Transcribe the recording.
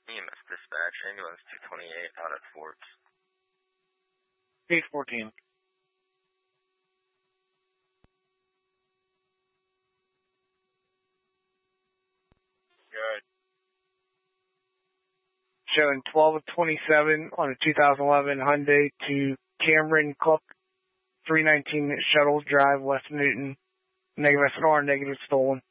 EMS dispatch, ambulance 228 out at Forks. 814. Good. Showing 12 of 27 on a 2011 Hyundai to Cameron Cook, 319 Shuttles Drive, West Newton. Negative SNR, negative stolen.